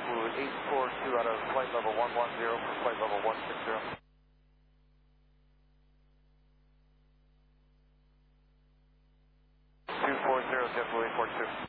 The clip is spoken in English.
JetBlue 842 out of flight level 110 for flight level 160. 240 JetBlue 842.